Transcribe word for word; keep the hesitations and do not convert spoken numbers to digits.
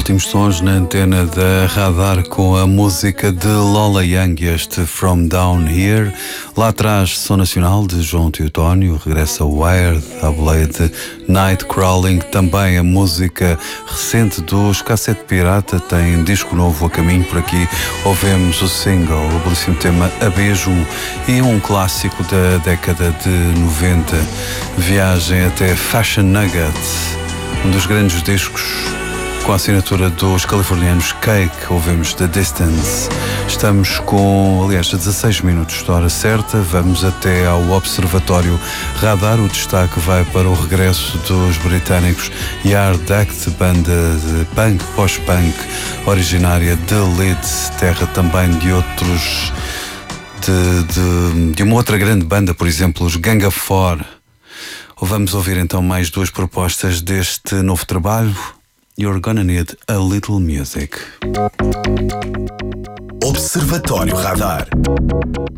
ótimos sons na antena da Radar com a música de Lola Young, este From Down Here. Lá atrás, Som Nacional de João Teotónio, regressa Wired, à boleia de Night Crawling. Também a música recente dos Cassete Pirata, tem disco novo a caminho por aqui. Ouvemos o single, o belíssimo tema A Beijo, e um clássico da década de noventa, Viagem até Fashion Nugget, um dos grandes discos com a assinatura dos californianos Cake. Ouvemos The Distance. Estamos com, aliás, a dezasseis minutos da hora certa. Vamos até ao Observatório Radar. O destaque vai para o regresso dos britânicos Yard Act, banda de punk, pós-punk, originária de Leeds, terra também de outros, de, de, de uma outra grande banda, por exemplo, os Gang of Four. Vamos ouvir então mais duas propostas deste novo trabalho. You're Gonna Need a Little Music. Observatório Radar.